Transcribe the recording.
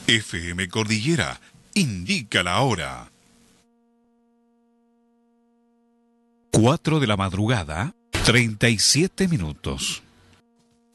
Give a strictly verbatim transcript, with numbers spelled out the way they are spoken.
F M Cordillera indica la hora. cuatro de la madrugada, treinta y siete minutos.